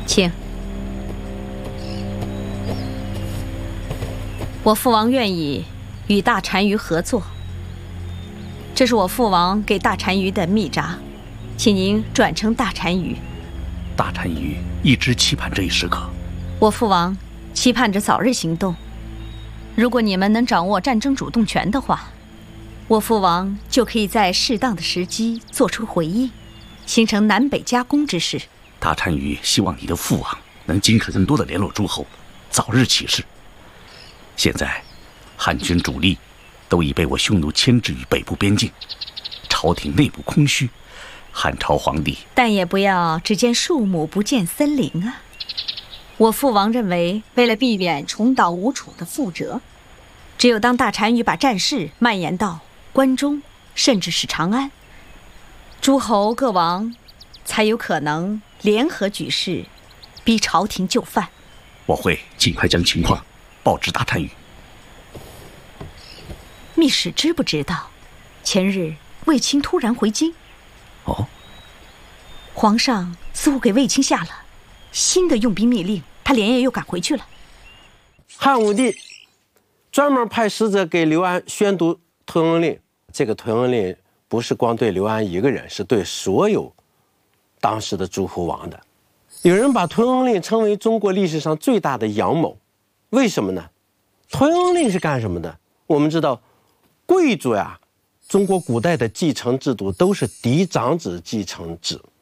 请。我父王愿意与大单于合作，这是我父王给大单于的密札，请您转呈大单于。 大单于一直期盼这一时刻。 我父王期盼着早日行动。如果你们能掌握战争主动权的话，我父王就可以在适当的时机做出回应，形成南北夹攻之势。 大单于希望你的父王能尽可能多的联络诸侯，早日起事。现在，汉军主力都已被我匈奴牵制于北部边境，朝廷内部空虚，汉朝皇帝…… 但也不要只见树木不见森林啊！我父王认为，为了避免重蹈吴楚的覆辙，只有当大单于把战事蔓延到关中，甚至是长安，诸侯各王才有可能联合举事，逼朝廷就范。 我会尽快将情况报知大单于。 密使知不知道，前日卫青突然回京？ 哦， 皇上似乎给卫青下了新的用兵密令，他连夜又赶回去了。 汉武帝专门派使者给刘安宣读屯翁令，这个屯翁令不是光对刘安一个人，是对所有当时的诸侯王的。有人把屯翁令称为中国历史上最大的阳谋，为什么呢？屯翁令是干什么的？我们知道，贵族呀，中国古代的继承制度都是嫡长子继承制，